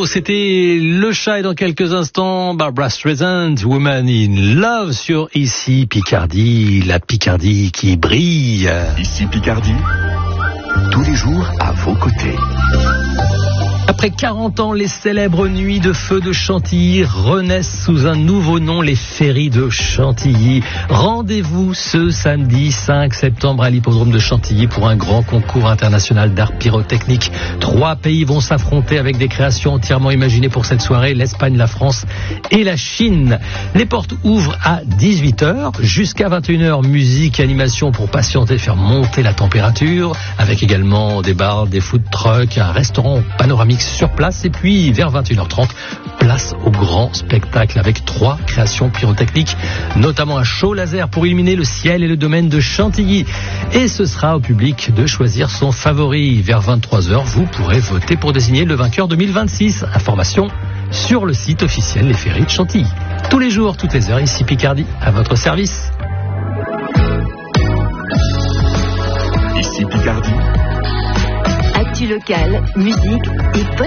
c'était Le Chat et dans quelques instants, Barbra Streisand, Woman in Love sur Ici Picardie, la Picardie qui brille. Ici Picardie, tous les jours à vos côtés. Après 40 ans, les célèbres nuits de feu de Chantilly renaissent sous un nouveau nom, les Féeries de Chantilly. Rendez-vous ce samedi 5 septembre à l'hippodrome de Chantilly pour un grand concours international d'art pyrotechnique. 3 pays vont s'affronter avec des créations entièrement imaginées pour cette soirée, l'Espagne, la France et la Chine. Les portes ouvrent à 18h jusqu'à 21h, musique et animation pour patienter, faire monter la température, avec également des bars, des food trucks, un restaurant panoramique sur place, et puis vers 21h30, place au grand spectacle avec 3 créations pyrotechniques, notamment un show laser pour illuminer le ciel et le domaine de Chantilly. Et ce sera au public de choisir son favori. Vers 23h, vous pourrez voter pour désigner le vainqueur 2026. Information sur le site officiel Les Féeries de Chantilly. Tous les jours, toutes les heures, ici Picardie, à votre service. Ici Picardie. Actu locale, musique et